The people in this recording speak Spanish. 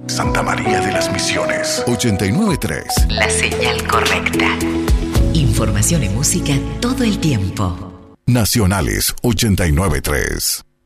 Santa María de las Misiones 89.3. La señal correcta. Información y música todo el tiempo. Nacionales 89.3.